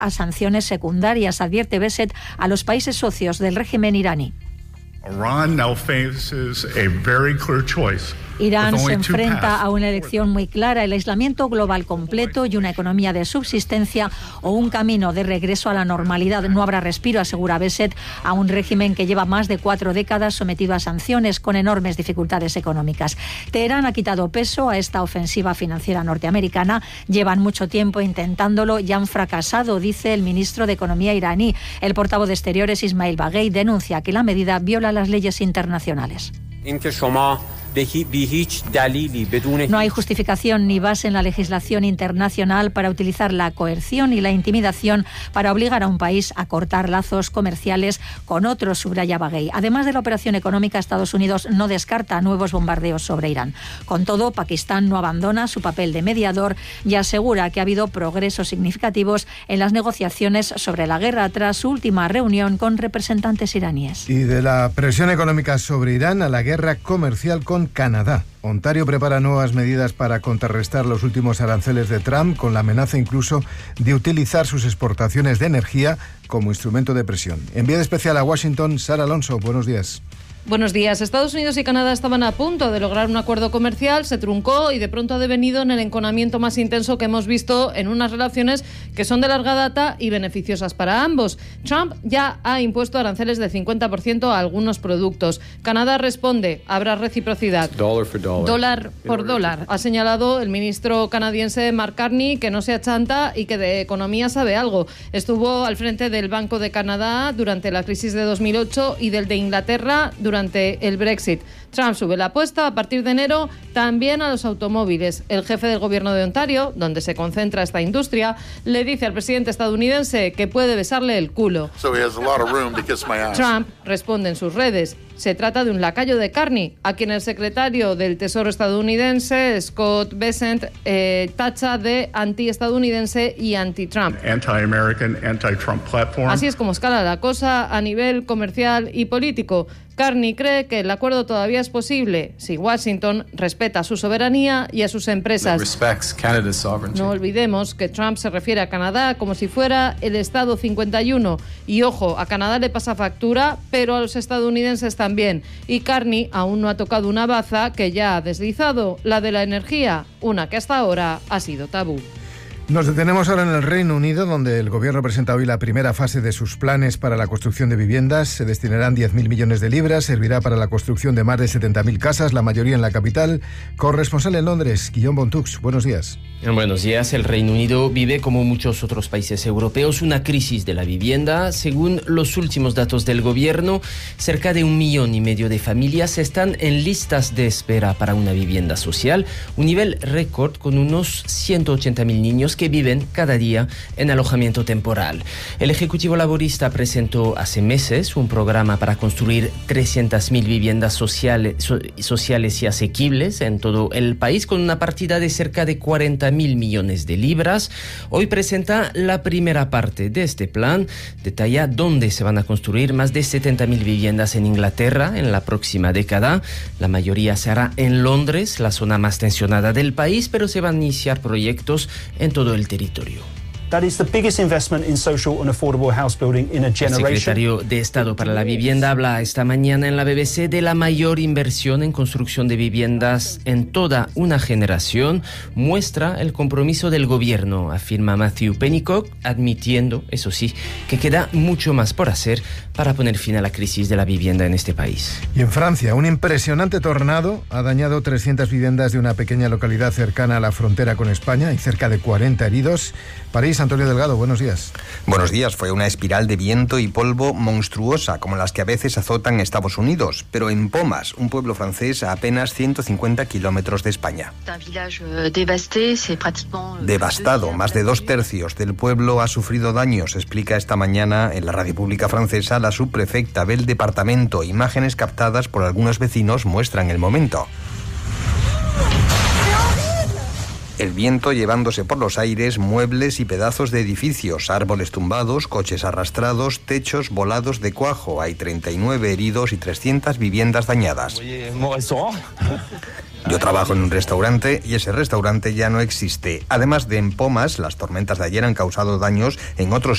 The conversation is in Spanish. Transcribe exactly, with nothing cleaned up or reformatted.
a sanciones secundarias, advierte Beset a los países socios del régimen iraní. Iran now faces a very clear choice. Irán se enfrenta a una elección muy clara: el aislamiento global completo y una economía de subsistencia, o un camino de regreso a la normalidad. No habrá respiro, asegura Beset, a un régimen que lleva más de cuatro décadas sometido a sanciones con enormes dificultades económicas. Teherán ha quitado peso a esta ofensiva financiera norteamericana. Llevan mucho tiempo intentándolo y han fracasado, dice el ministro de Economía iraní. El portavoz de Exteriores, Ismail Baghei, denuncia que la medida viola las leyes internacionales. No hay justificación ni base en la legislación internacional para utilizar la coerción y la intimidación para obligar a un país a cortar lazos comerciales con otros, subraya Baghei. Además de la operación económica, Estados Unidos no descarta nuevos bombardeos sobre Irán. Con todo, Pakistán no abandona su papel de mediador y asegura que ha habido progresos significativos en las negociaciones sobre la guerra tras su última reunión con representantes iraníes. Y de la presión económica sobre Irán a la guerra comercial con Canadá. Ontario prepara nuevas medidas para contrarrestar los últimos aranceles de Trump, con la amenaza incluso de utilizar sus exportaciones de energía como instrumento de presión. Enviada especial a Washington, Sara Alonso, buenos días. Buenos días. Estados Unidos y Canadá estaban a punto de lograr un acuerdo comercial, se truncó y de pronto ha devenido en el enconamiento más intenso que hemos visto en unas relaciones que son de larga data y beneficiosas para ambos. Trump ya ha impuesto aranceles del cincuenta por ciento a algunos productos. Canadá responde, habrá reciprocidad. Dollar for dollar. Dólar por dólar. Ha señalado el ministro canadiense Mark Carney que no se achanta y que de economía sabe algo. Estuvo al frente del Banco de Canadá durante la crisis de dos mil ocho y del de Inglaterra durante durante el Brexit. Trump sube la apuesta a partir de enero también a los automóviles. El jefe del gobierno de Ontario, donde se concentra esta industria, le dice al presidente estadounidense que puede besarle el culo. So he has a lot of room to kiss my ass. Trump responde en sus redes. Se trata de un lacayo de Carney, a quien el secretario del Tesoro estadounidense, Scott Bessent, eh, tacha de anti-estadounidense y anti-Trump. Anti-American, anti-Trump platform. Así es como escala la cosa a nivel comercial y político. Carney cree que el acuerdo todavía es posible si Washington respeta su soberanía y a sus empresas. No olvidemos que Trump se refiere a Canadá como si fuera el Estado cincuenta y uno. Y ojo, a Canadá le pasa factura, pero a los estadounidenses también. Y Carney aún no ha tocado una baza que ya ha deslizado, la de la energía, una que hasta ahora ha sido tabú. Nos detenemos ahora en el Reino Unido, donde el gobierno presenta hoy la primera fase de sus planes para la construcción de viviendas. Se destinarán diez mil millones de libras, servirá para la construcción de más de setenta mil casas, la mayoría en la capital. Corresponsal en Londres, Guillaume Bontux, buenos días. Buenos días. El Reino Unido vive, como muchos otros países europeos, una crisis de la vivienda. Según los últimos datos del gobierno, cerca de un millón y medio de familias están en listas de espera para una vivienda social, un nivel récord con unos ciento ochenta mil niños que viven cada día en alojamiento temporal. El Ejecutivo Laborista presentó hace meses un programa para construir trescientas mil viviendas sociales, so, sociales y asequibles en todo el país, con una partida de cerca de cuarenta mil millones de libras. Hoy presenta la primera parte de este plan. Detalla dónde se van a construir más de setenta mil viviendas en Inglaterra en la próxima década. La mayoría se hará en Londres, la zona más tensionada del país, pero se van a iniciar proyectos en todo el territorio. That is the biggest investment in social and affordable house building in a generation. El secretario de Estado para la Vivienda habla esta mañana en la B B C de la mayor inversión en construcción de viviendas en toda una generación. Muestra el compromiso del gobierno, afirma Matthew Pennycock, admitiendo, eso sí, que queda mucho más por hacer para poner fin a la crisis de la vivienda en este país. Y en Francia, un impresionante tornado ha dañado trescientas viviendas de una pequeña localidad cercana a la frontera con España. Hay cerca de cuarenta heridos. París, Antonio Delgado, buenos días. Buenos días. Fue una espiral de viento y polvo monstruosa, como las que a veces azotan Estados Unidos, pero en Pomas, un pueblo francés a apenas ciento cincuenta kilómetros de España. Devastado, más de dos tercios del pueblo ha sufrido daños, explica esta mañana en la radio pública francesa la subprefecta del departamento. Imágenes captadas por algunos vecinos muestran el momento. El viento llevándose por los aires muebles y pedazos de edificios, árboles tumbados, coches arrastrados, techos volados de cuajo. Hay treinta y nueve heridos y trescientas viviendas dañadas. Yo trabajo en un restaurante y ese restaurante ya no existe. Además de en Pomas, las tormentas de ayer han causado daños en otros